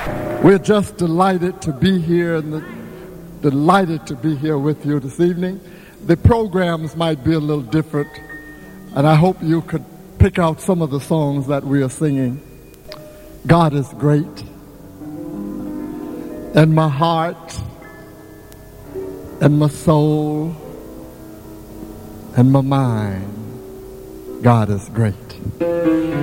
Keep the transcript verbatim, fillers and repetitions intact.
We're just delighted to be here and the, delighted to be here with you this evening. The programs might be a little different, and I hope you could pick out some of the songs that we are singing. God is great, and my heart, and my soul, and my mind, God is great.